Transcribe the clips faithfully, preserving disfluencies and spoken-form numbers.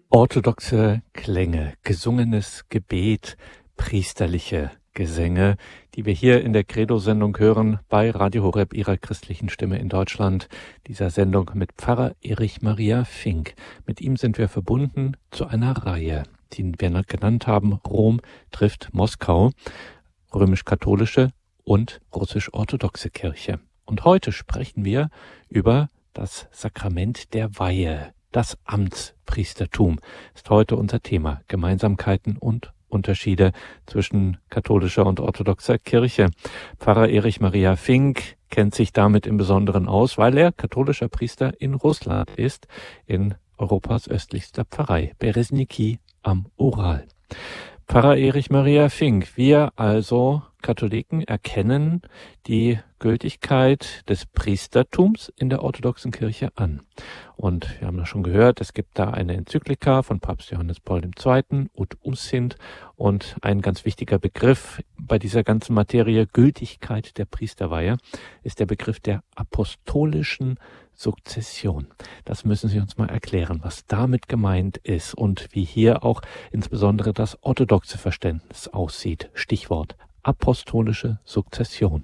Orthodoxe Klänge, gesungenes Gebet, priesterliche Gesänge, die wir hier in der Credo-Sendung hören bei Radio Horeb, ihrer christlichen Stimme in Deutschland, dieser Sendung mit Pfarrer Erich Maria Fink. Mit ihm sind wir verbunden zu einer Reihe, die wir genannt haben: Rom trifft Moskau, römisch-katholische und russisch-orthodoxe Kirche. Und heute sprechen wir über das Sakrament der Weihe. Das Amtspriestertum ist heute unser Thema. Gemeinsamkeiten und Unterschiede zwischen katholischer und orthodoxer Kirche. Pfarrer Erich Maria Fink kennt sich damit im Besonderen aus, weil er katholischer Priester in Russland ist, in Europas östlichster Pfarrei, Beresniki am Ural. Pfarrer Erich Maria Fink, wir also Katholiken erkennen die Gültigkeit des Priestertums in der orthodoxen Kirche an. Und wir haben das schon gehört, es gibt da eine Enzyklika von Papst Johannes Paul der Zweite, Ut Unsint, und ein ganz wichtiger Begriff bei dieser ganzen Materie Gültigkeit der Priesterweihe ist der Begriff der apostolischen Sukzession. Das müssen Sie uns mal erklären, was damit gemeint ist und wie hier auch insbesondere das orthodoxe Verständnis aussieht. Stichwort apostolische Sukzession.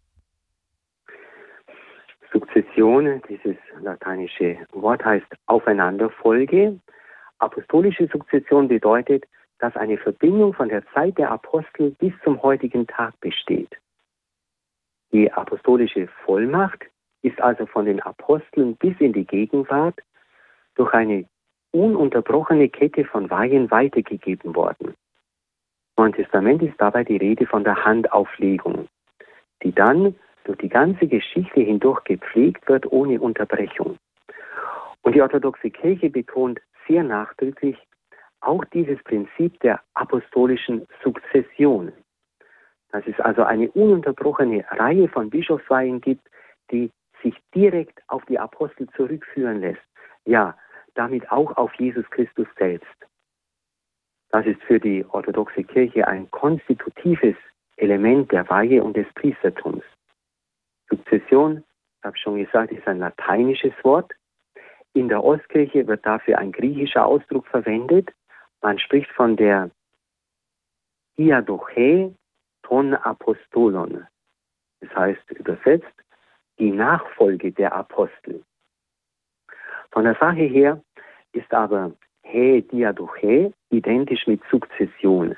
Sukzession, dieses lateinische Wort, heißt Aufeinanderfolge. Apostolische Sukzession bedeutet, dass eine Verbindung von der Zeit der Apostel bis zum heutigen Tag besteht. Die apostolische Vollmacht ist also von den Aposteln bis in die Gegenwart durch eine ununterbrochene Kette von Weihen weitergegeben worden. Im Neuen Testament ist dabei die Rede von der Handauflegung, die dann durch die ganze Geschichte hindurch gepflegt wird ohne Unterbrechung. Und die orthodoxe Kirche betont sehr nachdrücklich auch dieses Prinzip der apostolischen Sukzession, dass es also eine ununterbrochene Reihe von Bischofsweihen gibt, die sich direkt auf die Apostel zurückführen lässt, ja, damit auch auf Jesus Christus selbst. Das ist für die orthodoxe Kirche ein konstitutives Element der Weihe und des Priestertums. Sukzession, ich habe schon gesagt, ist ein lateinisches Wort. In der Ostkirche wird dafür ein griechischer Ausdruck verwendet. Man spricht von der Diadoche ton Apostolon. Das heißt übersetzt, die Nachfolge der Apostel. Von der Sache her ist aber he Diadoche identisch mit Sukzession.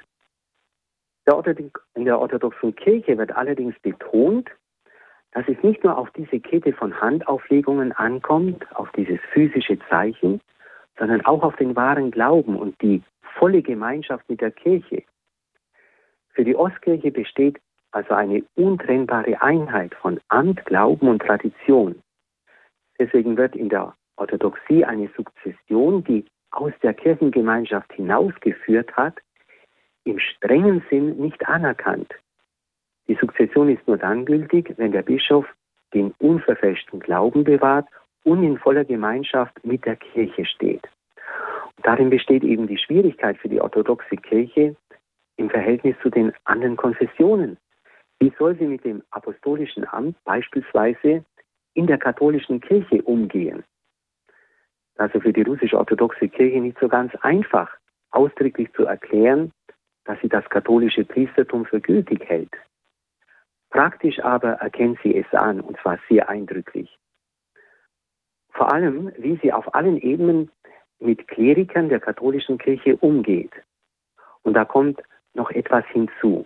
In der orthodoxen Kirche wird allerdings betont, dass es nicht nur auf diese Kette von Handauflegungen ankommt, auf dieses physische Zeichen, sondern auch auf den wahren Glauben und die volle Gemeinschaft mit der Kirche. Für die Ostkirche besteht also eine untrennbare Einheit von Amt, Glauben und Tradition. Deswegen wird in der Orthodoxie eine Sukzession, die aus der Kirchengemeinschaft hinausgeführt hat, im strengen Sinn nicht anerkannt. Die Sukzession ist nur dann gültig, wenn der Bischof den unverfälschten Glauben bewahrt und in voller Gemeinschaft mit der Kirche steht. Und darin besteht eben die Schwierigkeit für die orthodoxe Kirche im Verhältnis zu den anderen Konfessionen. Wie soll sie mit dem apostolischen Amt beispielsweise in der katholischen Kirche umgehen? Also für die russisch-orthodoxe Kirche nicht so ganz einfach, ausdrücklich zu erklären, dass sie das katholische Priestertum für gültig hält. Praktisch aber erkennt sie es an, und zwar sehr eindrücklich. Vor allem, wie sie auf allen Ebenen mit Klerikern der katholischen Kirche umgeht. Und da kommt noch etwas hinzu.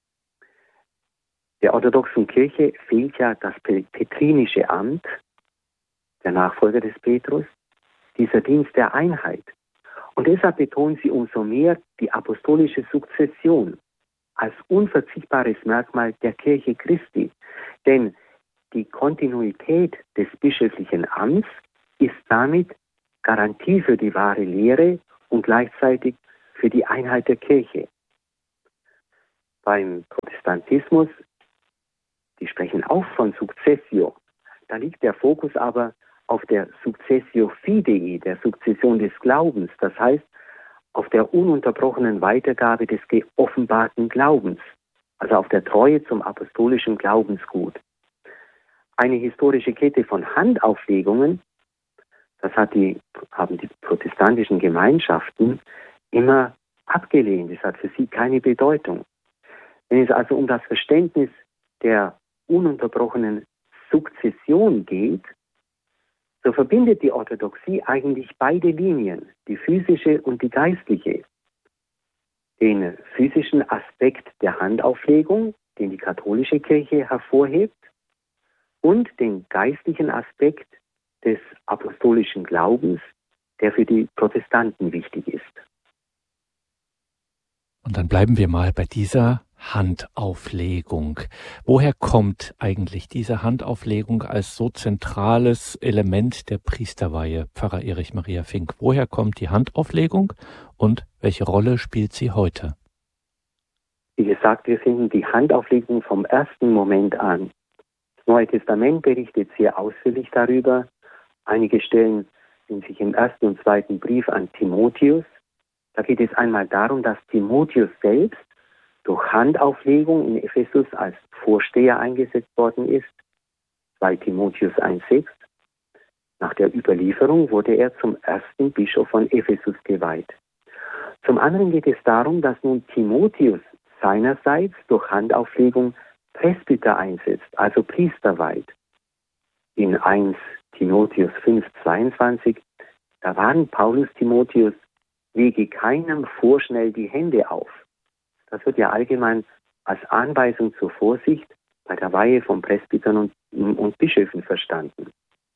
Der orthodoxen Kirche fehlt ja das petrinische Amt, der Nachfolger des Petrus, dieser Dienst der Einheit. Und deshalb betont sie umso mehr die apostolische Sukzession als unverzichtbares Merkmal der Kirche Christi. Denn die Kontinuität des bischöflichen Amts ist damit Garantie für die wahre Lehre und gleichzeitig für die Einheit der Kirche. Beim Protestantismus, die sprechen auch von Successio, da liegt der Fokus aber auf der Successio Fidei, der Sukzession des Glaubens, das heißt auf der ununterbrochenen Weitergabe des geoffenbarten Glaubens, also auf der Treue zum apostolischen Glaubensgut. Eine historische Kette von Handauflegungen, Das hat die, haben die protestantischen Gemeinschaften immer abgelehnt. Es hat für sie keine Bedeutung. Wenn es also um das Verständnis der ununterbrochenen Sukzession geht, so verbindet die Orthodoxie eigentlich beide Linien, die physische und die geistliche. Den physischen Aspekt der Handauflegung, den die katholische Kirche hervorhebt, und den geistlichen Aspekt des apostolischen Glaubens, der für die Protestanten wichtig ist. Und dann bleiben wir mal bei dieser Handauflegung. Woher kommt eigentlich diese Handauflegung als so zentrales Element der Priesterweihe, Pfarrer Erich Maria Fink? Woher kommt die Handauflegung und welche Rolle spielt sie heute? Wie gesagt, wir finden die Handauflegung vom ersten Moment an. Das Neue Testament berichtet sehr ausführlich darüber. Einige Stellen sind sich im ersten und zweiten Brief an Timotheus. Da geht es einmal darum, dass Timotheus selbst durch Handauflegung in Ephesus als Vorsteher eingesetzt worden ist. zwei Timotheus eins sechs. Nach der Überlieferung wurde er zum ersten Bischof von Ephesus geweiht. Zum anderen geht es darum, dass nun Timotheus seinerseits durch Handauflegung Presbyter einsetzt, also Priester weiht. In erster Timotheus fünf zweiundzwanzig, da warnt Paulus Timotheus, lege keinem vorschnell die Hände auf. Das wird ja allgemein als Anweisung zur Vorsicht bei der Weihe von Presbytern und, und Bischöfen verstanden.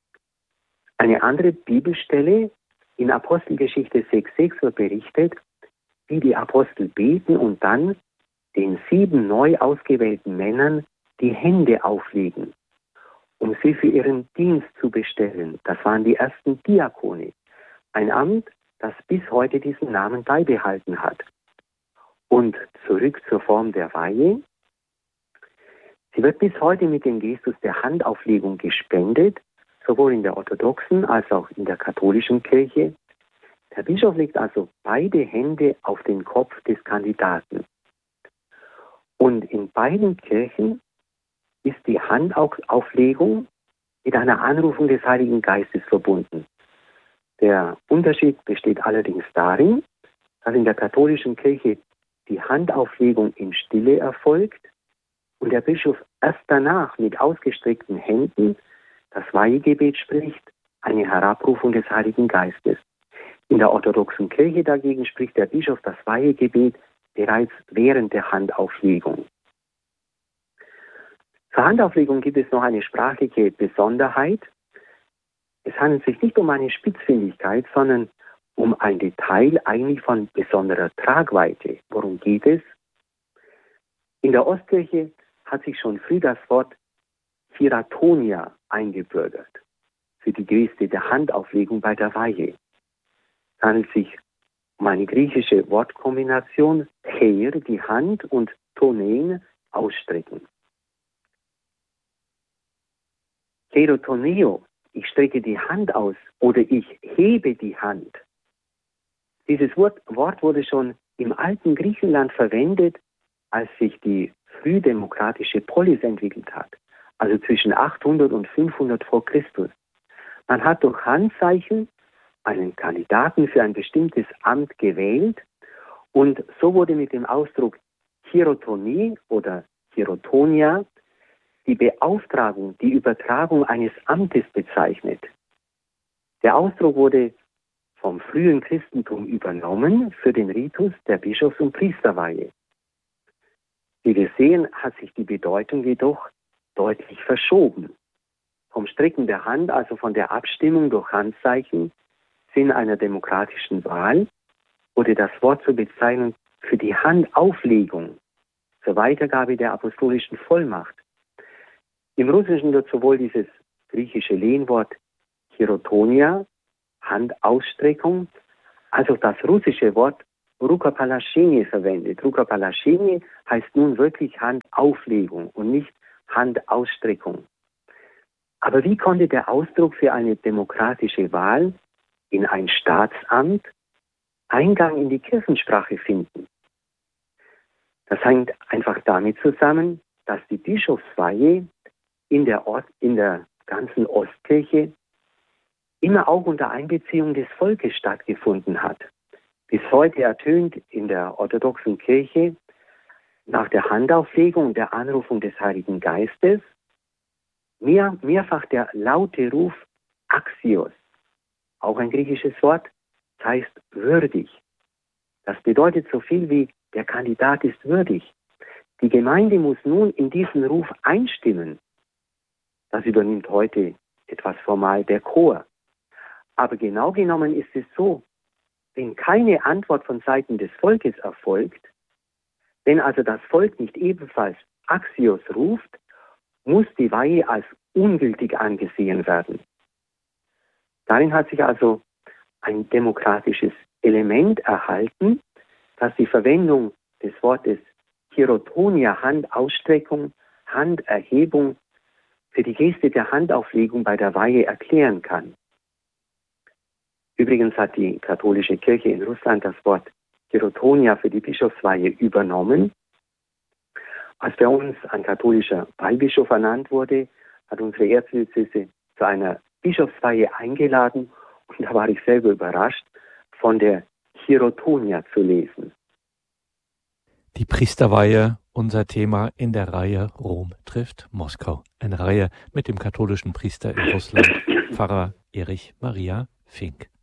Eine andere Bibelstelle in Apostelgeschichte sechs sechs wird berichtet, wie die Apostel beten und dann den sieben neu ausgewählten Männern die Hände auflegen, um sie für ihren Dienst zu bestellen. Das waren die ersten Diakone, ein Amt, das bis heute diesen Namen beibehalten hat. Und zurück zur Form der Weihe. Sie wird bis heute mit dem Gestus der Handauflegung gespendet, sowohl in der orthodoxen als auch in der katholischen Kirche. Der Bischof legt also beide Hände auf den Kopf des Kandidaten. Und in beiden Kirchen ist die Handauflegung mit einer Anrufung des Heiligen Geistes verbunden. Der Unterschied besteht allerdings darin, dass in der katholischen Kirche die Handauflegung in Stille erfolgt und der Bischof erst danach mit ausgestreckten Händen das Weihegebet spricht, eine Herabrufung des Heiligen Geistes. In der orthodoxen Kirche dagegen spricht der Bischof das Weihegebet bereits während der Handauflegung. Zur Handauflegung gibt es noch eine sprachliche Besonderheit. Es handelt sich nicht um eine Spitzfindigkeit, sondern um ein Detail eigentlich von besonderer Tragweite. Worum geht es? In der Ostkirche hat sich schon früh das Wort Chiratonia eingebürgert für die Geste der Handauflegung bei der Weihe. Es handelt sich um eine griechische Wortkombination, her, die Hand, und tonein, ausstrecken. Cherotoneo, ich strecke die Hand aus oder ich hebe die Hand. Dieses Wort, Wort wurde schon im alten Griechenland verwendet, als sich die frühdemokratische Polis entwickelt hat, also zwischen achthundert und fünfhundert vor Christus. Man hat durch Handzeichen einen Kandidaten für ein bestimmtes Amt gewählt und so wurde mit dem Ausdruck Chirotonie oder Chirotonia die Beauftragung, die Übertragung eines Amtes bezeichnet. Der Ausdruck wurde vom frühen Christentum übernommen für den Ritus der Bischofs- und Priesterweihe. Wie wir sehen, hat sich die Bedeutung jedoch deutlich verschoben. Vom Strecken der Hand, also von der Abstimmung durch Handzeichen, Sinn einer demokratischen Wahl, wurde das Wort zur Bezeichnung für die Handauflegung, zur Weitergabe der apostolischen Vollmacht. Im Russischen wird sowohl dieses griechische Lehnwort Chirotonia, Handausstreckung, als auch das russische Wort Rukapalashenie verwendet. Rukapalashenie heißt nun wirklich Handauflegung und nicht Handausstreckung. Aber wie konnte der Ausdruck für eine demokratische Wahl in ein Staatsamt Eingang in die Kirchensprache finden? Das hängt einfach damit zusammen, dass die Bischofsweihe in der, Ort, in der ganzen Ostkirche immer auch unter Einbeziehung des Volkes stattgefunden hat. Bis heute ertönt in der orthodoxen Kirche nach der Handauflegung und der Anrufung des Heiligen Geistes mehr, mehrfach der laute Ruf Axios, auch ein griechisches Wort, das heißt würdig. Das bedeutet so viel wie der Kandidat ist würdig. Die Gemeinde muss nun in diesen Ruf einstimmen. Das übernimmt heute etwas formal der Chor. Aber genau genommen ist es so, wenn keine Antwort von Seiten des Volkes erfolgt, wenn also das Volk nicht ebenfalls Axios ruft, muss die Weihe als ungültig angesehen werden. Darin hat sich also ein demokratisches Element erhalten, das die Verwendung des Wortes Chirotonia, Handausstreckung, Handerhebung, für die Geste der Handauflegung bei der Weihe erklären kann. Übrigens hat die katholische Kirche in Russland das Wort Chirotonia für die Bischofsweihe übernommen. Als bei uns ein katholischer Weihbischof ernannt wurde, hat unsere Erzdiözese zu einer Bischofsweihe eingeladen und da war ich selber überrascht, von der Chirotonia zu lesen. Die Priesterweihe, unser Thema in der Reihe Rom trifft Moskau. Eine Reihe mit dem katholischen Priester in Russland, Pfarrer Erich Maria Fink.